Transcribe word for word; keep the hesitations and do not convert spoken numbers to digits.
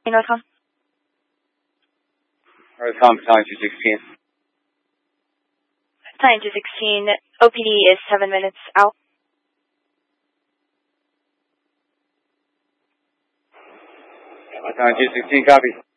Northcom. Northcom, Battalion two sixteen. Battalion two sixteen, O P D is seven minutes out. Battalion two sixteen, copy.